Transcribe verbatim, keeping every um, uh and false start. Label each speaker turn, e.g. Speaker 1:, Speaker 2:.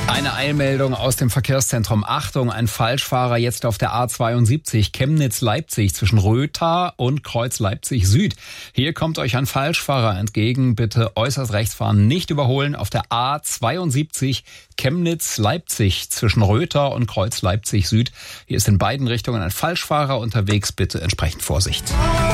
Speaker 1: Eine Eilmeldung aus dem Verkehrszentrum. Achtung, ein Falschfahrer jetzt auf der A zweiundsiebzig Chemnitz-Leipzig zwischen Rötha und Kreuz Leipzig Süd. Hier kommt euch ein Falschfahrer entgegen. Bitte äußerst rechts fahren, nicht überholen. Auf der A zweiundsiebzig Chemnitz-Leipzig zwischen Rötha und Kreuz Leipzig Süd. Hier ist in beiden Richtungen ein Falschfahrer unterwegs. Bitte entsprechend Vorsicht.